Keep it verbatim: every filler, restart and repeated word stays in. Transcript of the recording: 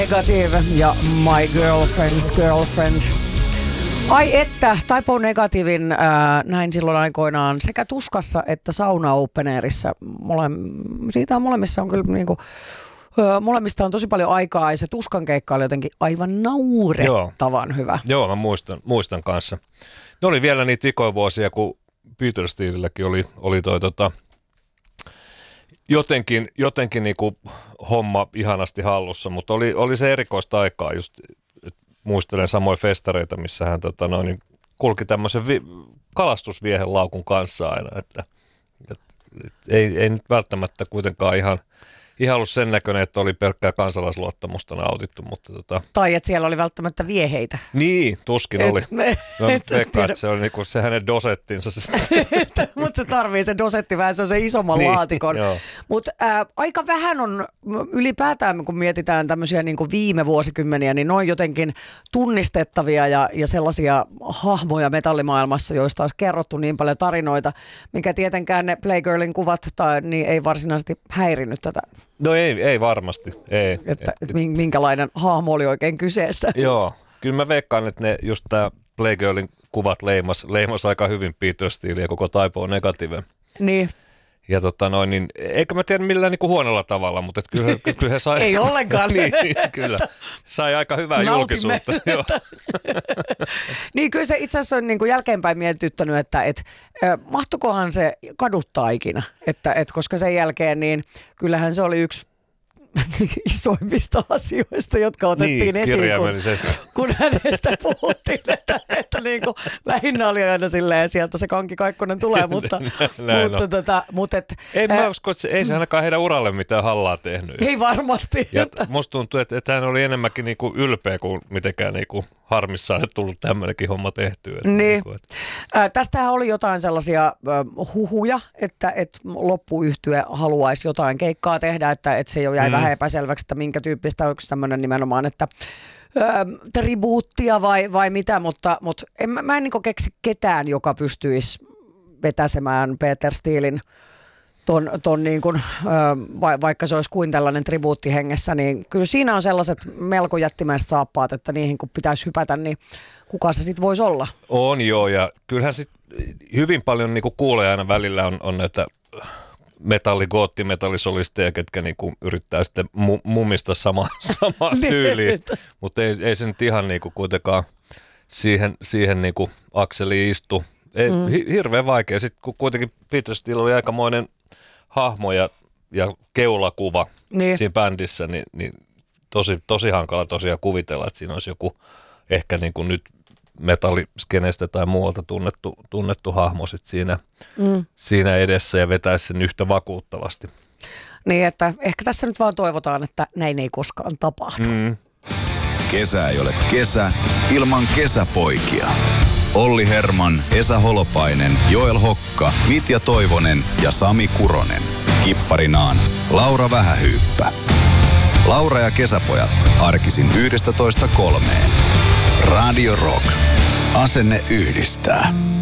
Negative ja My Girlfriend's Girlfriend. Ai että, Type O Negativen äh, näin silloin aikoinaan sekä Tuskassa että Sauna Open Airissa. Mole, siitä on molemmissa on kyllä niinku, ö, molemmista on tosi paljon aikaa ja se Tuskan keikka oli jotenkin aivan naurettavan Joo. hyvä. Joo, mä muistan, muistan kanssa. Ne oli vielä niitä ikoivuosia, kun Peter Steelilläkin oli, oli toi tota, jotenkin, jotenkin niinku homma ihanasti hallussa, mutta oli, oli se erikoista aikaa just. Muistelen samoin festareita, missä hän tota, no, niin kulki tämmöisen vi- kalastusviehen laukun kanssa aina. Että, et, et, ei, ei nyt välttämättä kuitenkaan ihan, ihan ollut sen näköinen, että oli pelkkää kansalaisluottamusta nautittu. Mutta, tota... Tai että siellä oli välttämättä vieheitä. Niin, tuskin et, oli. Me, no, veikkaan, että se oli niinku se hänen dosettinsa. Mutta se tarvii se dosetti vähän, se on se isomman niin, laatikon. Mutta äh, aika vähän on ylipäätään, kun mietitään tämmöisiä niinku viime vuosikymmeniä, niin ne on jotenkin tunnistettavia ja, ja sellaisia hahmoja metallimaailmassa, joista olisi kerrottu niin paljon tarinoita, mikä tietenkään ne Playgirlin kuvat tai, niin ei varsinaisesti häirinyt tätä. No ei, ei varmasti, ei. Että et, minkälainen hahmo oli oikein kyseessä. Joo, kyllä mä veikkaan, että ne just tää Playgirlin kuvat leimas, leimas aika hyvin Peter Steele ja koko Type O Negative. Niin. Ja tota noin, niin eikä mä tiedä millään niinku huonolla tavalla, mutta kyllä, kyllä he sai... Ei ollenkaan. niin, kyllä. Sai aika hyvää Nautimme. julkisuutta. Joo. Niin kyllä se itse asiassa on niin kuin jälkeenpäin mietityttänyt, että et, äh, mahtukohan se kaduttaa ikinä, että et, koska sen jälkeen niin kyllähän se oli yksi isoimmista asioista, jotka otettiin niin, esiin, kun, kun hänestä puhuttiin, että, että niin kuin, lähinnä oli aina silleen, sieltä se Kanki Kaikkonen tulee, mutta, mutta, tota, mutta et, ei mä usko, että se, ei se ainakaan heidän uralle mitään hallaa tehnyt. Ei varmasti. Ja musta tuntuu, että, että hän oli enemmänkin niinku ylpeä kuin mitenkään niinku harmissaan, että tullut tämmöinenkin homma tehtyä. Niin. Niinku, että... äh, tästähän oli jotain sellaisia äh, huhuja, että et loppuyhtye haluaisi jotain keikkaa tehdä, että et se jo jäi mm. vähän epäselväksi, että minkä tyyppistä onko tämmöinen nimenomaan, että ö, tribuuttia vai, vai mitä, mutta, mutta en, mä en niin keksi ketään, joka pystyisi vetäsemään Peter Steelin ton, ton niin kuin, ö, va, vaikka se olisi kuin tällainen tribuuttihengessä, niin kyllä siinä on sellaiset melko jättimäiset saappaat, että niihin kun pitäisi hypätä, niin kuka se sitten voisi olla? On joo, ja kyllähän sitten hyvin paljon niin kuin kuulee aina välillä on, on näitä metalli, gootti, metallisolisteja, ketkä niinku yrittää sitten mu- mumista sama, samaa tyyliä, mutta ei, ei se nyt ihan niinku kuitenkaan siihen, siihen niinku akseliin istu. Ei, mm. hi- hirveän vaikea. Sitten kun kuitenkin Peter Steele oli aikamoinen hahmo ja, ja keulakuva niin. siinä bändissä, niin, niin tosi, tosi hankala tosiaan kuvitella, että siinä olisi joku ehkä niinku nyt metalliskenestä tai muualta tunnettu, tunnettu hahmo sit siinä, mm. siinä edessä ja vetäisi sen yhtä vakuuttavasti. Niin, että ehkä tässä nyt vaan toivotaan, että näin ei koskaan tapahdu. Mm. Kesä ei ole kesä ilman kesäpoikia. Olli Herman, Esa Holopainen, Joel Hokka, Mitja Toivonen ja Sami Kuronen. Kipparinaan Laura Vähähyyppä. Laura ja kesäpojat arkisin yhdestä toista kolmeen. Radio Rock. Asenne yhdistää.